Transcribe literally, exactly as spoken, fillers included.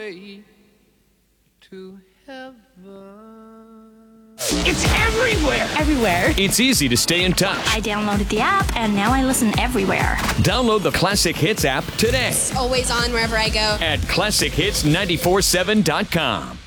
way to heaven. It's everywhere! Everywhere. It's easy to stay in touch. I downloaded the app, and now I listen everywhere. Download the Classic Hits app today It's always on wherever I go. at classic hits nine four seven dot com.